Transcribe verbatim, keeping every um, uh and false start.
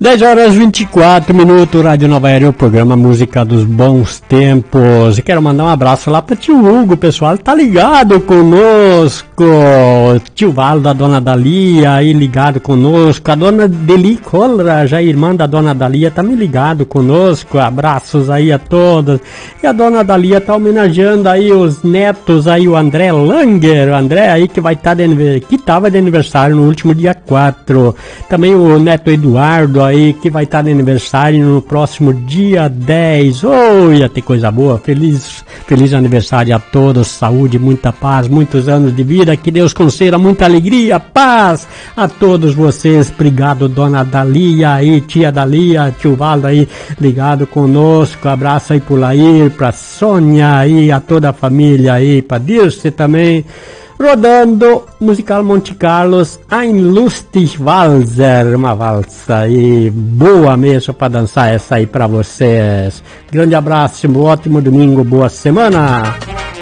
dez horas e vinte e quatro minutos, Rádio Nova Era, o programa Música dos Bons Tempos. E quero mandar um abraço lá para tio Hugo, pessoal, tá ligado conosco. Tio Valdo, a dona Dalia, aí ligado conosco. A dona Deli Colra, já irmã da dona Dalia, tá me ligado conosco. Abraços aí a todas. E a dona Dalia tá homenageando aí os netos, aí o André Langer, o André aí que vai estar tá de, que tava de aniversário no último dia quatro. Também o neto Eduardo aí, que vai estar de aniversário no próximo dia dez. Oh, ia ter coisa boa. Feliz, feliz aniversário a todos, saúde, muita paz, muitos anos de vida, que Deus conceda muita alegria, paz a todos vocês. Obrigado, dona Dalia aí, tia Dalia, tio Valdo aí ligado conosco. Abraço aí pro Lair, pra Sônia aí, a toda a família aí, pra Dirce também. Rodando, musical Monte Carlos, Ein lustig Walzer, uma valsa aí, boa mesmo para dançar essa aí para vocês. Grande abraço, um ótimo domingo, boa semana.